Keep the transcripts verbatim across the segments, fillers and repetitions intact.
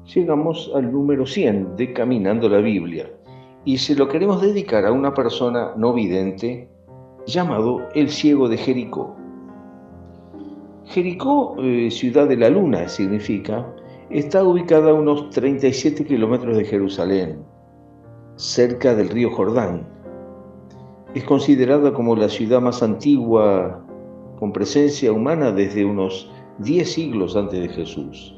llegamos al número cien de Caminando la Biblia y se lo queremos dedicar a una persona no vidente llamado el ciego de Jericó. Jericó, eh, ciudad de la luna significa, está ubicada a unos treinta y siete kilómetros de Jerusalén, cerca del río Jordán. Es considerada como la ciudad más antigua con presencia humana desde unos diez siglos antes de Jesús.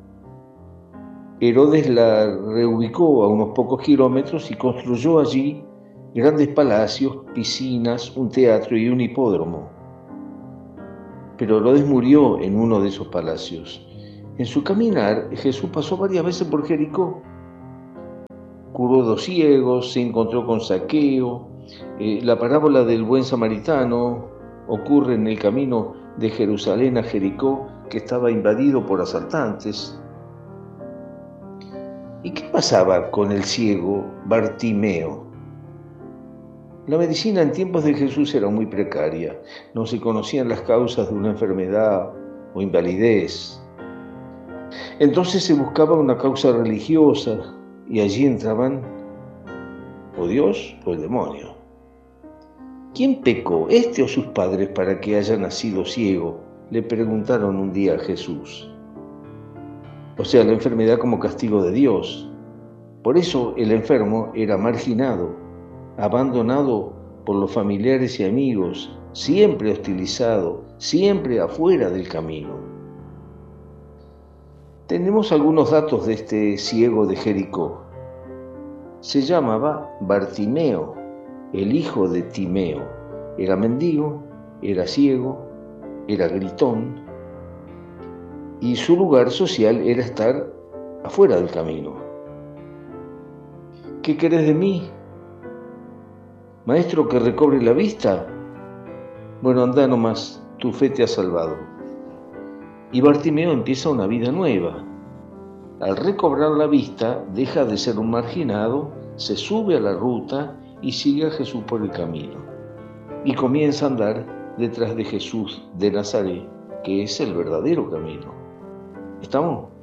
Herodes la reubicó a unos pocos kilómetros y construyó allí grandes palacios, piscinas, un teatro y un hipódromo. Pero Herodes murió en uno de esos palacios. En su caminar, Jesús pasó varias veces por Jericó. Curó dos ciegos, se encontró con Zaqueo. Eh, la parábola del buen samaritano ocurre en el camino de Jerusalén a Jericó, que estaba invadido por asaltantes. ¿Y qué pasaba con el ciego Bartimeo? La medicina en tiempos de Jesús era muy precaria. No se conocían las causas de una enfermedad o invalidez. Entonces se buscaba una causa religiosa y allí entraban o Dios o el demonio. ¿Quién pecó, este o sus padres, para que haya nacido ciego?, le preguntaron un día a Jesús. O sea, la enfermedad como castigo de Dios. Por eso el enfermo era marginado, abandonado por los familiares y amigos, siempre hostilizado, siempre afuera del camino. Tenemos algunos datos de este ciego de Jericó. Se llamaba Bartimeo, el hijo de Timeo. Era mendigo, era ciego, era gritón, y su lugar social era estar afuera del camino. ¿Qué querés de mí? ¿Maestro, que recobre la vista? Bueno, anda nomás, tu fe te ha salvado. Y Bartimeo empieza una vida nueva. Al recobrar la vista, deja de ser un marginado, se sube a la ruta y sigue a Jesús por el camino. Y comienza a andar detrás de Jesús de Nazaret, que es el verdadero camino. ¿Estamos?